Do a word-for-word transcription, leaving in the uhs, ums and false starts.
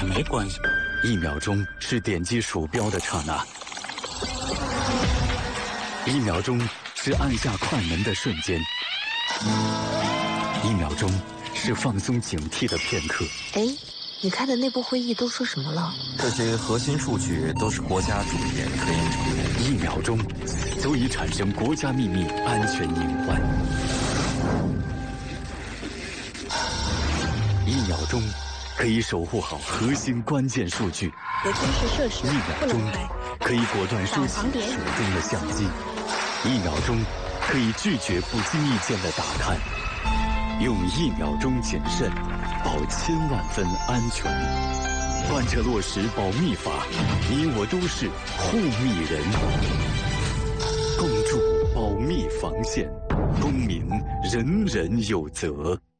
没关系。 一秒钟是点击鼠标的刹那，一秒钟是按下快门的瞬间，一秒钟是放松警惕的片刻。 哎，你开的内部会议都说什么了？ 这些核心数据都是国家主研科研成果。 一秒钟足以产生国家秘密安全隐患。一秒钟可以守护好核心关键数据。 核军事设施一秒钟可以果断收起手中的相机。一秒钟可以拒绝不经意间的打探。用一秒钟谨慎，保千万分安全。贯彻落实保密法，你我都是护密人。共筑保密防线，公民人人有责。